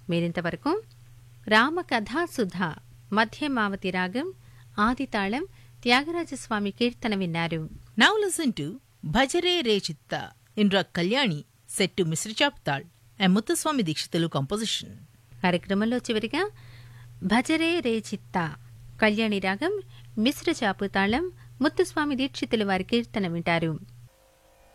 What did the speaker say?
మీరింతవరకు రామకథాసుధ మధ్యమావతి రాగం ఆదితాళం త్యాగరాజస్వామి కీర్తన విన్నారు. Now listen to భజరే రే చిత్త in Rag Kalyani set to Mr. Chaptal and Muthuswami Dikshitalu composition. కార్యక్రమంలో చివరిగా భజరే రే చిత్త కళ్యాణి రాగం మిశ్ర చాపు తాళం ముత్తుస్వామి దీక్షితులు వారి కీర్తన వింటారు.